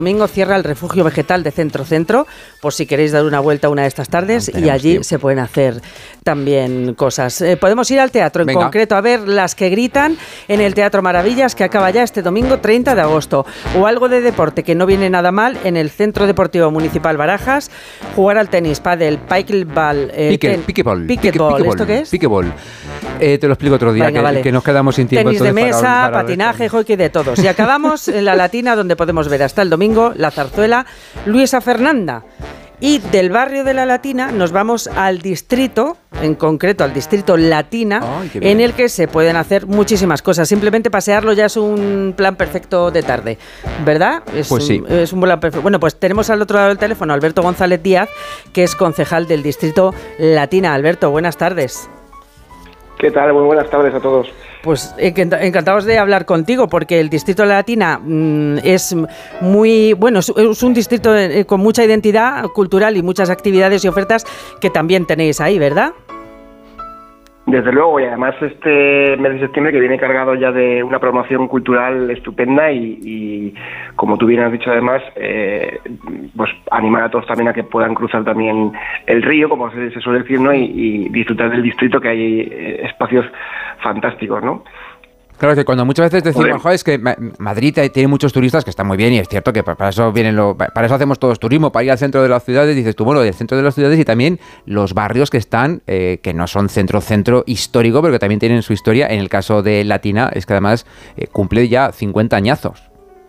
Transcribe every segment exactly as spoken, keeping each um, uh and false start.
Domingo cierra el refugio vegetal de Centro Centro, por si queréis dar una vuelta una de estas tardes, no y allí tiempo. Se pueden hacer también cosas. Eh, podemos ir al teatro, en Venga. concreto, a ver Las que gritan en el Teatro Maravillas, que acaba ya este domingo treinta de agosto. O algo de deporte, que no viene nada mal, en el Centro Deportivo Municipal Barajas, jugar al tenis, pádel, pickleball... Eh, Pique, ten, piqueball. Piqueball. Pique, ¿Esto qué es? Piqueball. Eh, te lo explico otro día, Venga, que, vale. que nos quedamos sin tiempo. Tenis de mesa, para, para patinaje, hockey, de todos. Y acabamos en la Latina, donde podemos ver hasta el domingo la zarzuela Luisa Fernanda. Y del barrio de la Latina nos vamos al distrito, en concreto al distrito Latina, Ay, en el que se pueden hacer muchísimas cosas. Simplemente pasearlo ya es un plan perfecto de tarde, ¿verdad? Es pues sí. Un, es un plan perfecto. Bueno, pues tenemos al otro lado del teléfono a Alberto González Díaz, que es concejal del distrito Latina. Alberto, buenas tardes. ¿Qué tal? Muy buenas tardes a todos. Pues encantados de hablar contigo, porque el Distrito de la Latina mmm, es muy, bueno, es, es un distrito de, con mucha identidad cultural y muchas actividades y ofertas que también tenéis ahí, ¿verdad? Desde luego, y además este mes de septiembre que viene cargado ya de una promoción cultural estupenda y, y como tú bien has dicho además, eh, pues animar a todos también a que puedan cruzar también el río, como se, se suele decir, ¿no? Y, y disfrutar del distrito, que hay eh, espacios fantásticos, ¿no? Claro, que cuando muchas veces decimos, joder, es que Madrid tiene muchos turistas, que están muy bien, y es cierto que para eso vienen lo, para eso hacemos todos turismo, para ir al centro de las ciudades, dices tú, bueno, del centro de las ciudades y también los barrios que están, eh, que no son centro-centro histórico, pero que también tienen su historia. En el caso de Latina, es que además eh, cumple ya cincuenta añazos.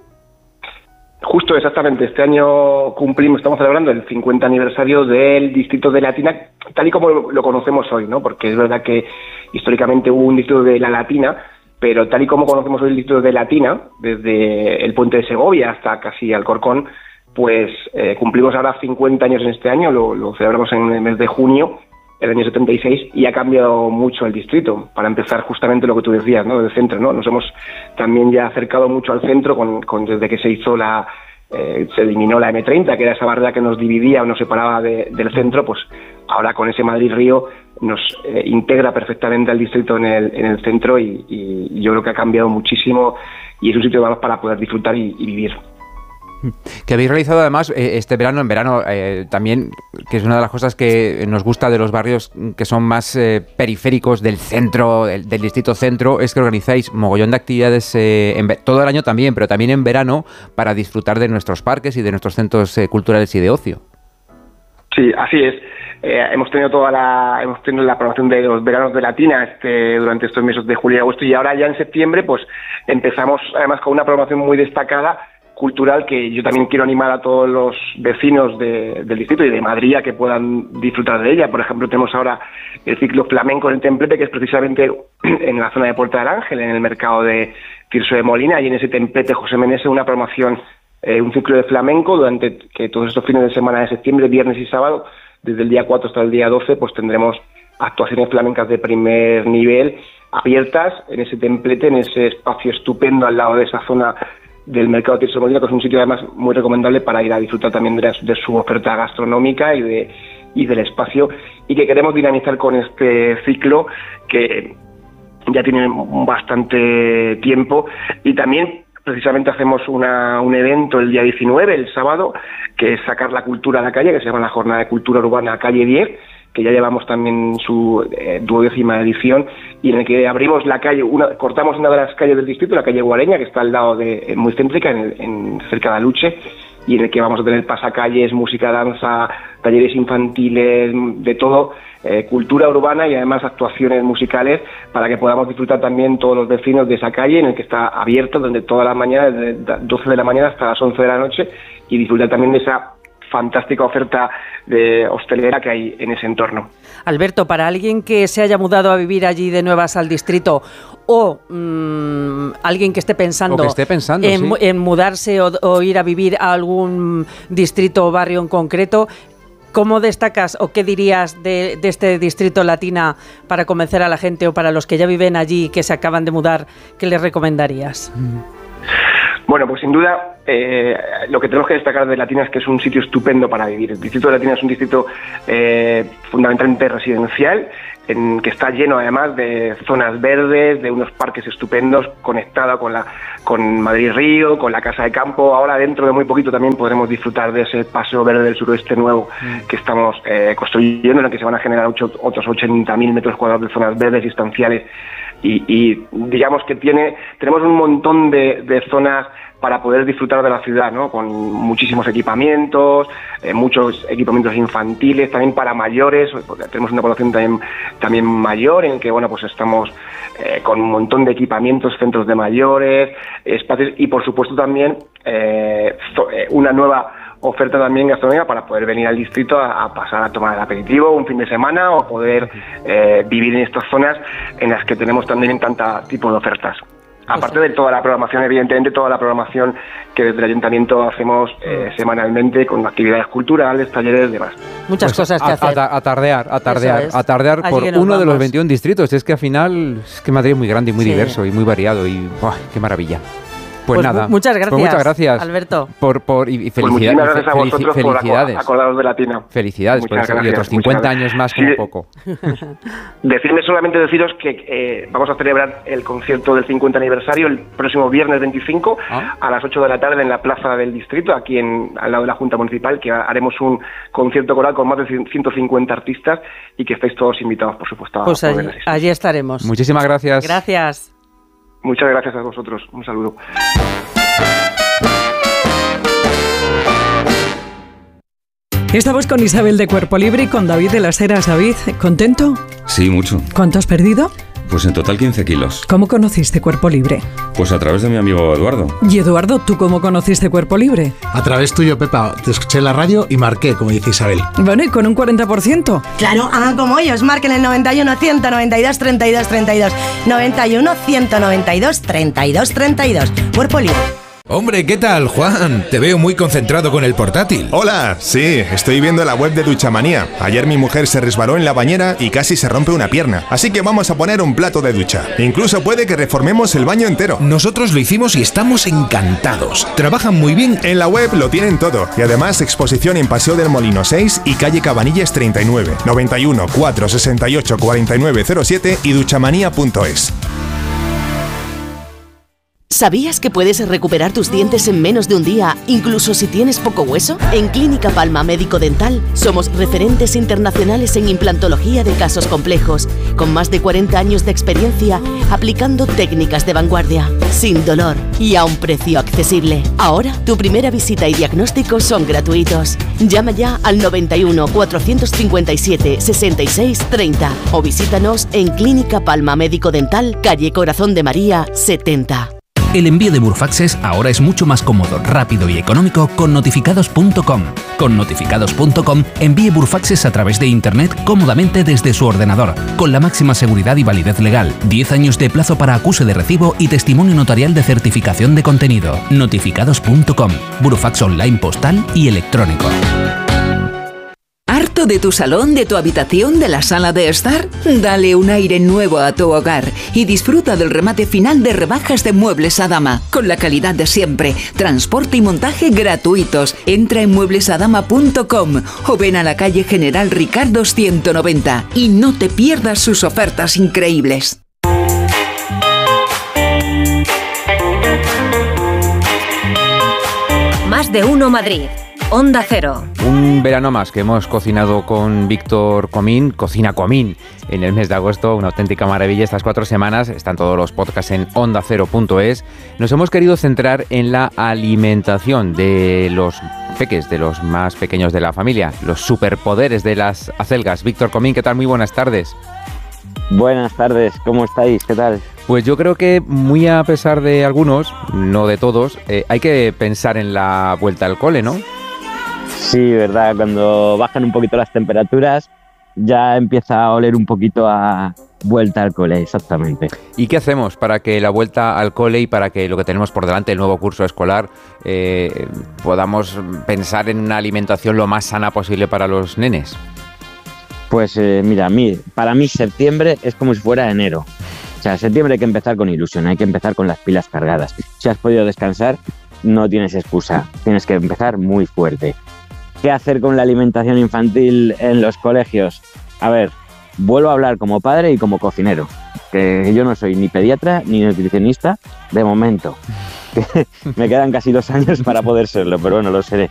Justo, exactamente. Este año cumplimos, estamos celebrando el cincuenta aniversario del distrito de Latina, tal y como lo, lo conocemos hoy, ¿no? Porque es verdad que históricamente hubo un distrito de la Latina, pero tal y como conocemos hoy el distrito de Latina, desde el puente de Segovia hasta casi Alcorcón, pues eh, cumplimos ahora cincuenta años en este año, lo, lo celebramos en el mes de junio, el año setenta y seis, y ha cambiado mucho el distrito. Para empezar, justamente lo que tú decías, ¿no? Del centro, ¿no? Nos hemos también ya acercado mucho al centro con, con desde que se hizo la... Eh, se eliminó la eme treinta, que era esa barrera que nos dividía o nos separaba de, del centro, pues ahora con ese Madrid-Río nos eh, integra perfectamente al distrito en el, en el centro y, y yo creo que ha cambiado muchísimo y es un sitio además para poder disfrutar y, y vivir. Que habéis realizado además eh, este verano, en verano eh, también, que es una de las cosas que nos gusta de los barrios que son más eh, periféricos del centro, del, del distrito centro, es que organizáis mogollón de actividades eh, en, todo el año también, pero también en verano para disfrutar de nuestros parques y de nuestros centros eh, culturales y de ocio. Sí, así es. Eh, hemos tenido toda la hemos tenido la programación de los veranos de Latina este durante estos meses de julio y agosto, y ahora ya en septiembre pues empezamos además con una programación muy destacada cultural, que yo también quiero animar a todos los vecinos de, del distrito y de Madrid a que puedan disfrutar de ella. Por ejemplo, tenemos ahora el ciclo flamenco en el Templete, que es precisamente en la zona de Puerta del Ángel, en el mercado de Tirso de Molina, y en ese Templete José Meneses una promoción, eh, un ciclo de flamenco durante que todos estos fines de semana de septiembre, viernes y sábado, desde el día cuatro hasta el día doce, pues tendremos actuaciones flamencas de primer nivel abiertas en ese Templete, en ese espacio estupendo al lado de esa zona del mercado de Tirso de Molina, que es un sitio además muy recomendable para ir a disfrutar también de, la, de su oferta gastronómica y de y del espacio, y que queremos dinamizar con este ciclo que ya tiene bastante tiempo. Y también precisamente hacemos una, un evento el día diecinueve, el sábado, que es sacar la cultura a la calle, que se llama la Jornada de Cultura Urbana Calle diez, que ya llevamos también su eh, duodécima edición, y en el que abrimos la calle, una, cortamos una de las calles del distrito, la calle Guareña, que está al lado de, eh, muy céntrica, en, el, en cerca de Aluche, y en el que vamos a tener pasacalles, música, danza, talleres infantiles, de todo, eh, cultura urbana y además actuaciones musicales, para que podamos disfrutar también todos los vecinos de esa calle, en el que está abierto donde todas las mañanas, desde doce de la mañana hasta las once de la noche, y disfrutar también de esa fantástica oferta de hostelera que hay en ese entorno. Alberto, para alguien que se haya mudado a vivir allí de nuevas al distrito, o mmm, alguien que esté pensando, que esté pensando en, sí. en mudarse o, o ir a vivir a algún distrito o barrio en concreto, ¿cómo destacas o qué dirías de, de este distrito Latina para convencer a la gente, o para los que ya viven allí y que se acaban de mudar, qué les recomendarías? Bueno, pues sin duda eh, lo que tenemos que destacar de Latina es que es un sitio estupendo para vivir. El distrito de Latina es un distrito eh, fundamentalmente residencial, en que está lleno además de zonas verdes, de unos parques estupendos, conectado con la con Madrid Río, con la Casa de Campo. Ahora dentro de muy poquito también podremos disfrutar de ese paseo verde del suroeste nuevo mm. que estamos eh, construyendo, en el que se van a generar ocho, otros ochenta mil metros cuadrados de zonas verdes y estanciales. Y, y digamos que tiene tenemos un montón de, de zonas para poder disfrutar de la ciudad, ¿no? Con muchísimos equipamientos, eh, muchos equipamientos infantiles, también para mayores, porque tenemos una población también, también mayor, en que, bueno, pues estamos eh, con un montón de equipamientos, centros de mayores, espacios, y por supuesto también eh, una nueva oferta también gastronómica para poder venir al distrito a, a pasar a tomar el aperitivo un fin de semana o poder eh, vivir en estas zonas en las que tenemos también tanta tipo de ofertas. Aparte de toda la programación, evidentemente, toda la programación que desde el Ayuntamiento hacemos eh, semanalmente con actividades culturales, talleres y demás. Muchas pues cosas que a, hacer. A, a tardear, a tardear, a tardear por uno vamos. de los veintiún distritos. Es que al final, es que Madrid es muy grande y muy sí. diverso y muy variado y ¡buah, qué maravilla! Pues, pues nada, muchas gracias, pues muchas gracias, Alberto. Por, por, y felicidades. Pues gracias a vosotros felicidades. por acordaros de Latina. Felicidades, por eso, y otros cincuenta años más como sí, poco. Decirme solamente deciros que eh, vamos a celebrar el concierto del cincuenta aniversario el próximo viernes veinticinco ¿Ah? a las ocho de la tarde en la Plaza del Distrito, aquí en, al lado de la Junta Municipal, que haremos un concierto coral con más de ciento cincuenta artistas y que estáis todos invitados, por supuesto. Pues allí, allí estaremos. Muchísimas gracias. Gracias. Muchas gracias a vosotros. Un saludo. Estamos con Isabel de Cuerpo Libre y con David de las Heras. David, ¿contento? Sí, mucho. ¿Cuánto has perdido? Pues en total quince kilos. ¿Cómo conociste Cuerpo Libre? Pues a través de mi amigo Eduardo. Y Eduardo, ¿tú cómo conociste Cuerpo Libre? A través tuyo, Pepa. Te escuché en la radio y marqué, como dice Isabel. Bueno, ¿y con un cuarenta por ciento? Claro, hagan como ellos. Marquen el noventa y uno, ciento noventa y dos, treinta y dos, treinta y dos. noventa y uno, ciento noventa y dos, treinta y dos, treinta y dos. Cuerpo Libre. Hombre, ¿qué tal, Juan? Te veo muy concentrado con el portátil. Hola, sí, estoy viendo la web de Duchamanía. Ayer mi mujer se resbaló en la bañera y casi se rompe una pierna. Así que vamos a poner un plato de ducha. Incluso puede que reformemos el baño entero. Nosotros lo hicimos y estamos encantados. Trabajan muy bien. En la web lo tienen todo. Y además exposición en Paseo del Molino seis y calle Cabanillas treinta y nueve. noventa y uno, cuatrocientos sesenta y ocho, cuarenta y nueve cero siete y duchamanía punto es. ¿Sabías que puedes recuperar tus dientes en menos de un día, incluso si tienes poco hueso? En Clínica Palma Médico Dental somos referentes internacionales en implantología de casos complejos, con más de cuarenta años de experiencia aplicando técnicas de vanguardia, sin dolor y a un precio accesible. Ahora, tu primera visita y diagnóstico son gratuitos. Llama ya al noventa y uno, cuatrocientos cincuenta y siete, sesenta y seis, treinta o visítanos en Clínica Palma Médico Dental, calle Corazón de María, setenta. El envío de Burfaxes ahora es mucho más cómodo, rápido y económico con notificados punto com. Con notificados punto com envíe Burfaxes a través de Internet cómodamente desde su ordenador, con la máxima seguridad y validez legal, diez años de plazo para acuse de recibo y testimonio notarial de certificación de contenido. notificados punto com, Burfax online postal y electrónico. ¿Harto de tu salón, de tu habitación, de la sala de estar? Dale un aire nuevo a tu hogar y disfruta del remate final de rebajas de Muebles Adama, con la calidad de siempre, transporte y montaje gratuitos. Entra en muebles adama punto com o ven a la calle General Ricardo ciento noventa y no te pierdas sus ofertas increíbles. Más de uno Madrid. Onda Cero. Un verano más que hemos cocinado con Víctor Comín, Cocina Comín, en el mes de agosto, una auténtica maravilla. Estas cuatro semanas están todos los podcasts en onda cero punto es. Nos hemos querido centrar en la alimentación de los peques, de los más pequeños de la familia, los superpoderes de las acelgas. Víctor Comín, ¿qué tal? Muy buenas tardes. Buenas tardes, ¿cómo estáis? ¿Qué tal? Pues yo creo que muy a pesar de algunos, no de todos, eh, hay que pensar en la vuelta al cole, ¿no? Sí, verdad, cuando bajan un poquito las temperaturas ya empieza a oler un poquito a vuelta al cole, exactamente. ¿Y qué hacemos para que la vuelta al cole y para que lo que tenemos por delante, el nuevo curso escolar, eh, podamos pensar en una alimentación lo más sana posible para los nenes? Pues eh, mira, mí, para mí septiembre es como si fuera enero. O sea, septiembre hay que empezar con ilusión, hay que empezar con las pilas cargadas. Si has podido descansar, no tienes excusa, tienes que empezar muy fuerte. ¿Qué hacer con la alimentación infantil en los colegios? A ver, vuelvo a hablar como padre y como cocinero, que yo no soy ni pediatra ni nutricionista de momento. Me quedan casi dos años para poder serlo, pero bueno, lo seré.